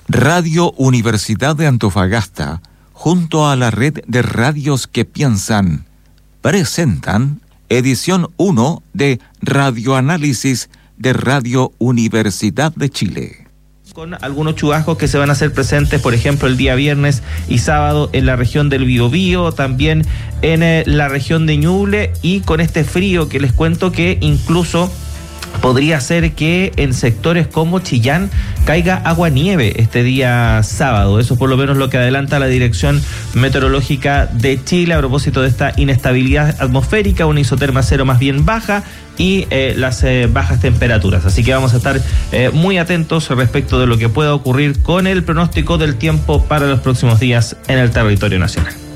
Radio Universidad de Antofagasta, junto a la red de radios que piensan, presentan edición 1 de Radioanálisis de Radio Universidad de Chile. Con algunos chubascos que se van a hacer presentes, por ejemplo, el día viernes y sábado en la región del Biobío, también en la región de Ñuble, y con este frío que les cuento que incluso podría ser que en sectores como Chillán caiga aguanieve este día sábado. Eso es por lo menos lo que adelanta la Dirección Meteorológica de Chile a propósito de esta inestabilidad atmosférica, una isoterma cero más bien baja y las bajas temperaturas. Así que vamos a estar muy atentos respecto de lo que pueda ocurrir con el pronóstico del tiempo para los próximos días en el territorio nacional.